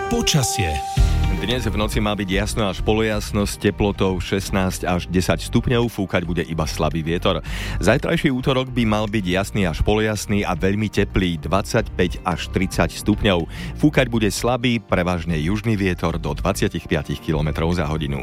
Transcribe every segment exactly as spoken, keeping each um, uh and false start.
Počasie. Dnes v noci má byť jasno až polojasno s teplotou šestnásť až desať stupňov, fúkať bude iba slabý vietor. Zajtrajší útorok by mal byť jasný až polojasný a veľmi teplý, dvadsaťpäť až tridsať stupňov. Fúkať bude slabý, prevažne južný vietor do dvadsaťpäť kilometrov za hodinu.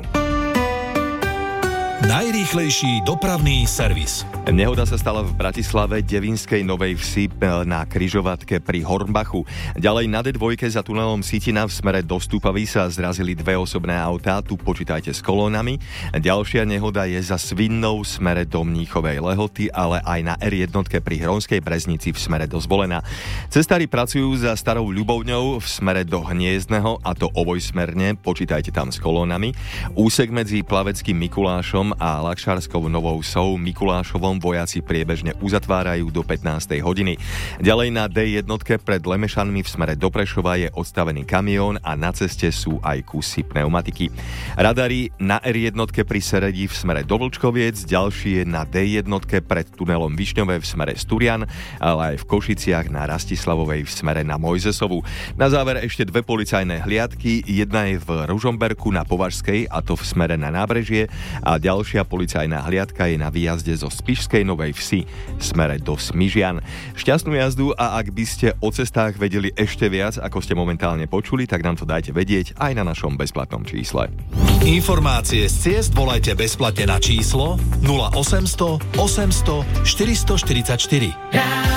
Najrýchlejší dopravný servis. Nehoda sa stala v Bratislave, Devínskej Novej Vsi na križovatke pri Hornbachu. Ďalej na dé dva za tunelom Sitina v smere do Stupavy sa zrazili dve osobné autá, tu počítajte s kolónami. Ďalšia nehoda je za Svinnou v smere do Mníchovej Lehoty, ale aj na er jedna pri Hronskej Breznici v smere do Zvolena. Cestári pracujú za Starou Ľubovňou v smere do Hniezdneho, a to obojsmerne, počítajte tam s kolónami. Úsek medzi Plaveckým Mikulášom a Lakšárskou Novou Vsou Mikulášovom vojaci priebežne uzatvárajú do pätnástej hodiny. Ďalej na dé jedna pred Lemešanmi v smere do Prešova je odstavený kamión a na ceste sú aj kusy pneumatiky. Radary na er jedna pri Seredi v smere do Vlčkoviec, ďalší je na dé jedna pred tunelom Višňové v smere Sturian, ale aj v Košiciach na Rastislavovej v smere na Mojzesovu. Na záver ešte dve policajné hliadky, jedna je v Ružomberku na Považskej, a to v smere na Nábrežie, a ďalšia policajná hliadka je na výjazde zo Spišskej Novej Vsi v smere do Smižian. Šťastnú jazdu, a ak by ste o cestách vedeli ešte viac, ako ste momentálne počuli, tak nám to dajte vedieť aj na našom bezplatnom čísle. Informácie z ciest volajte bezplatne na číslo nula osemsto osemsto štyristoštyridsaťštyri.